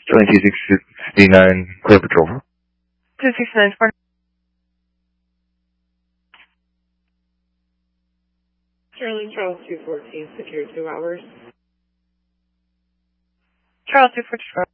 Charlie 2669, clear patrol. 269 Spartan. Charlie 214, secure 2 hours. Charlie 214.